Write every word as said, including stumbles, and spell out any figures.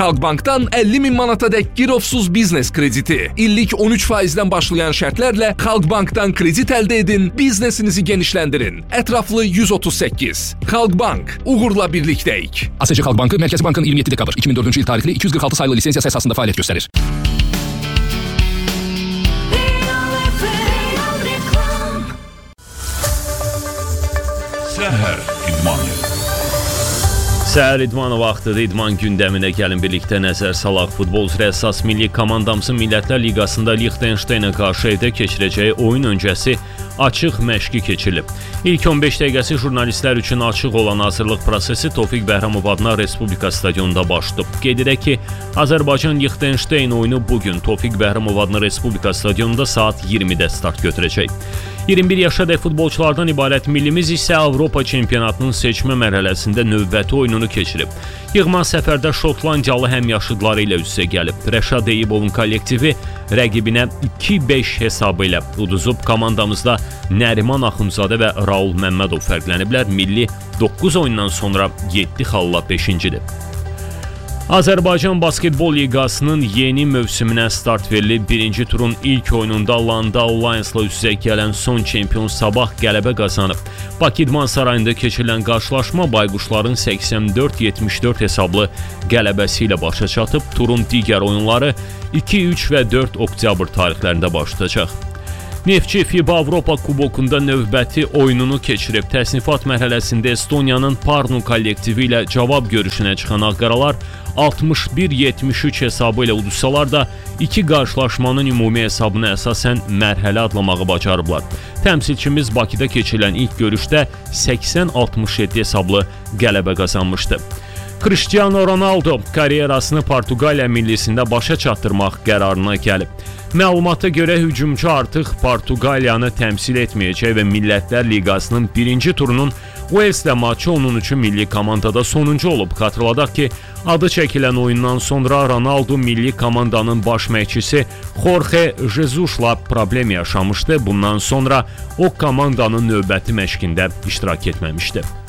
Xalqbankdan əlli min manatadək girovsuz biznes krediti. İllik on üç faizdən başlayan şərtlərlə Xalqbankdan kredit əldə edin, biznesinizi genişləndirin. Ətraflı yüz otuz səkkiz. Xalqbank, uğurla birlikdəyik. A S C Xalq Bankı Mərkəzi Bankın iyirmi yeddi dekabr iki min dördüncü il tarixli iki yüz qırx altı sayılı lisensiyası əsasında fəaliyyət göstərir. Səhər idmanı. Səhər idmanı vaxtıdır. İdman gündəminə gəlin birlikdə nəzər salaq. Futbol üzrə əsas milli komandamızın Millətlər Liqasında Liechtensteinə qarşı evdə keçirəcəyi oyun öncəsi açıq məşqi keçirilib. İlk on beş dəqiqəsi jurnalistlər üçün açıq olan hazırlıq prosesi Tofiq Bəhramov adına Respublika stadionunda başlayıb. Qeyd edək ki, Azərbaycan-Liechtenstein oyunu bugün Tofiq Bəhramov adına Respublika stadionunda saat iyirmidə start götürəcək. iyirmi bir yaşadək futbolçulardan ibarət millimiz isə Avropa çempionatının seçmə mərhələsində növbəti oyununu keçirib. Yığma səfərdə Şotlandiyalı həmyaşıdları ilə üz-üzə gəlib. Rəşad Eyübovun kollektivi rəqibinə iki beş hesabı ilə uduzub. Komandamızda Nəriman Axundzadə və Raul Məmmədov fərqləniblər. Milli doqquz oyundan sonra yeddi xalla beşincidir. Azərbaycan Basketbol Liqasının yeni mövsümünə start verilib. Birinci turun ilk oyununda Landau Lions'la üz-üzə gələn son çempion Sabah qələbə qazanıb. Bakı İdman Sarayında keçirilən qarşılaşma Bayquşların səksən dörd yetmiş dörd hesablı qələbəsi ilə başa çatıb. Turun digər oyunları iki, üç və dörd oktyabr tarixlərində başlayacaq. Neftçi FIBA Avropa Kubokunda növbəti oyununu keçirib. Təsnifat mərhələsində Estoniyanın Parnu kollektivi ilə cavab görüşünə çıxan Ağqaralar altmış bir yetmiş üç hesabı ilə uduzsalar da iki qarşılaşmanın ümumi hesabına əsasən mərhələ adlamağı bacarıblar. Təmsilçimiz Bakıda keçirilən ilk görüşdə səksən altmış yeddi hesablı qələbə qazanmışdı. Cristiano Ronaldo karyerasını Portuqaliya millisində başa çatdırmaq qərarına gəlib. Məlumata görə hücumçu artıq Portuqaliyanı təmsil etməyəcək və Millətlər Liqasının birinci turunun Waleslə maçı onun üçün milli komandada sonuncu olub. Xatırladaq ki, adı çəkilən oyundan sonra Ronaldo milli komandanın baş məşqçisi Jorge Jesus'la problem yaşamışdı. Bundan sonra o komandanın növbəti məşqində iştirak etməmişdi.